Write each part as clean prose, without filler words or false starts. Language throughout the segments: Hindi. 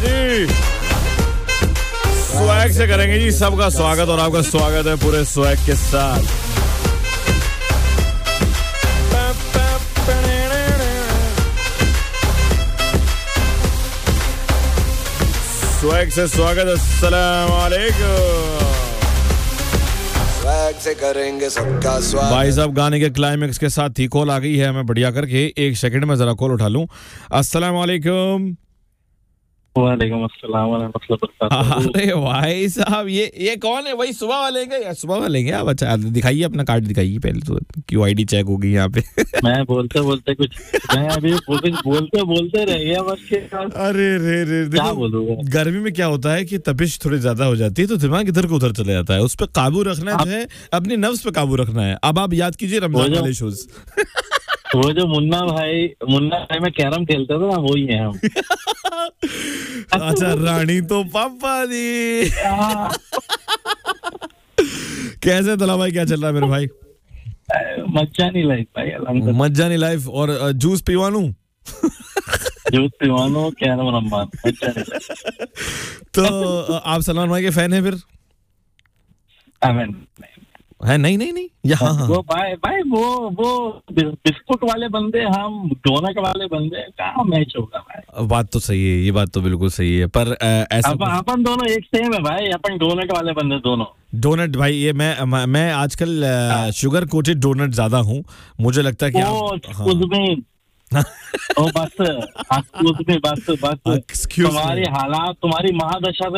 जी, स्वैग से करेंगे जी सबका स्वागत और आपका स्वागत है पूरे स्वैग के साथ। स्वैग से स्वागत, अस्सलाम वालेकुम। स्वैग से करेंगे सबका स्वागत। भाई साहब गाने के क्लाइमेक्स के साथ ही कॉल आ गई है, मैं बढ़िया करके एक सेकंड में जरा कॉल उठा लूं। अस्सलाम वालेकुम। वालेकुम अस्सलाम व रहमतुल्लाहि व बरकातहू। अरे भाई साहब ये कौन है? वही सुबह वाले हैं? सुबह वाले हैं आप? अच्छा दिखाइए अपना कार्ड, दिखाइए पहले तो, क्यों आईडी चेक होगी यहाँ पे। मैं बोलते बोलते मैं अभी बोलते रह गया बस के। अरे रे क्या बोलूंगा। गर्मी में क्या होता है कि तपिश थोड़ी ज्यादा हो जाती है तो दिमाग इधर को उधर चला जाता है, उस पर काबू रखना है, अपने नफ्स पे काबू रखना है। अब आप याद कीजिए रमजान वाले शोज। वो जो मुन्ना भाई में कैरम खेलते थे ना, वही है हम। अच्छा, रानी तो पापा दी। कैसे तला भाई, क्या चल रहा है मेरे भाई? मज्जानी लाइफ भाई, अल्हम्दुलिल्लाह। मज्जानी लाइफ। और जूस पिवानू? Juice पिवानो, carrom रम्मान, मज्जानी life. तो आप सलमान भाई के फैन हैं फिर? है? नहीं यहाँ वो भाई वो बिस्कुट वाले बंदे, हम डोनट वाले बंदे, कहाँ मैच होगा भाई। बात तो सही है, ये बात तो बिल्कुल सही है, पर ऐसा अपन दोनों एक सेम है भाई, अपन डोनट वाले बंदे दोनों। डोनट भाई, ये मैं आजकल शुगर कोटेड डोनट ज्यादा हूँ, मुझे लगता है कि तुम्हारी हालात, तुम्हारी महादशा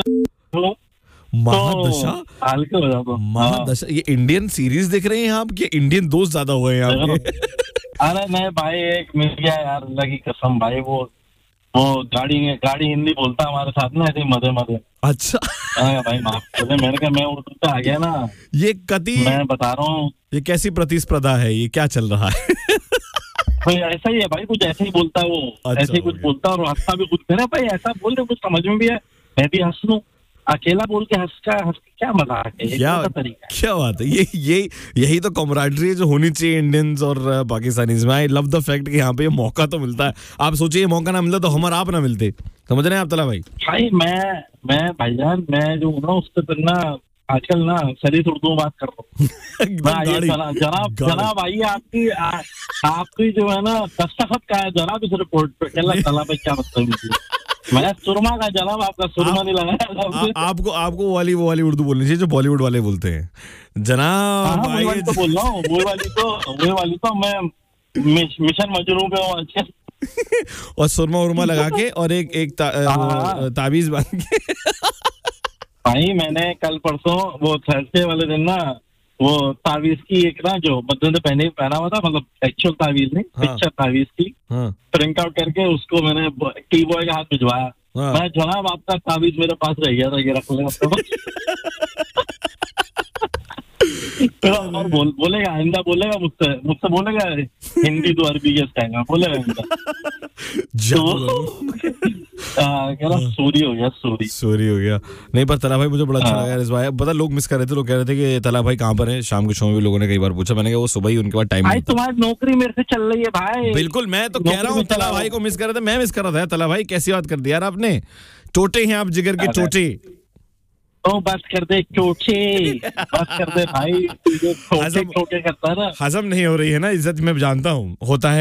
महादशा। ये इंडियन सीरीज देख रहे हैं आप कि इंडियन दोस्त ज्यादा हुए हैं आपके? अरे नहीं भाई, एक मिल गया यार, अल्लाह की कसम भाई, वो गाड़ी हिंदी बोलता हमारे साथ ना, ऐसे मजे। अच्छा भाई माफ कर दे, मैंने कहा मैं उर्दू पे आ गया ना। ये कति, मैं बता रहा हूँ, ये कैसी प्रतिस्पर्धा है, ये क्या चल रहा है? भाई ऐसा ही है भाई, कुछ ऐसे ही बोलता है वो। अच्छा, ऐसे ही कुछ बोलता है और हंसता भी कुछ है भाई, ऐसा बोल रहे कुछ समझ में भी है, मैं भी हंस लूं। अकेला बोल के हंस क्या मजाक है, क्या बात है। यही तो कॉमराडरी है जो होनी चाहिए इंडियंस और पाकिस्तानीज में। आई लव द फैक्ट कि यहाँ पे ये मौका तो मिलता है। आप सोचिए, ये मौका ना मिलता तो हम और आप ना मिलते। समझ रहे हैं आप तला भाई? भाई मैं भाईजान, मैं जो हूँ ना, उससे फिर ना आजकल ना सलीस उर्दू में बात कर रहा हूँ। जनाब आइए, आपकी जो है ना दस्तखत का है जनाब इस रिपोर्ट पे। तला भाई क्या मतलब, मैं सुरमा का जनाब, आपका सुरमा नहीं लगाया। आपको वो वाली उर्दू बोलनी चाहिए जो बॉलीवुड वाले बोलते हैं जनाब। वही वाली तो बोल रहा हूँ, वही वाली तो मैं मिशन मजनू पे हूँ आजकल। और सुरमा उरमा लगा के और एक ताबीज बांध के। भाई मैंने कल परसों वो थर्सडे वाले दिन ना, वो तावीज की एक ना, जो बंदे ने पहना हुआ था, मतलब एक्चुअल तावीज नहीं, पिक्चर तावीज की प्रिंट आउट करके उसको मैंने टी बॉय के हाथ भिजवाया। मैं जनाब आपका तावीज मेरे पास रह गया था, ये रख लेना। और बोलेगा आइंदा, बोलेगा मुझसे बोलेगा हिंदी तो अरबी के स्टाइल में बोलेगा। सूरी हो गया। नहीं, पर तला भाई मुझे बड़ा अच्छा लगा इस बार। पता लोग मिस कर रहे थे, लोग कह रहे थे कि तला भाई कहाँ पर है। शाम के शो में भी लोगों ने कई बार पूछा, मैंने कहा वो सुबह ही उनके पास टाइम। भाई तुम्हारी नौकरी मेरे से चल रही है भाई। बिल्कुल, मैं तो कह रहा हूँ तला भाई को मिस कर रहे थे, मैं मिस कर रहा था। तला भाई कैसी बात कर दी यार आपने, टोटे हैं आप, जिगर के टोटे। तो बस कर दे चोटे, बस कर दे भाई, छोटे करता है ना। हजम नहीं हो रही है ना इज्जत, मैं जानता हूँ होता है।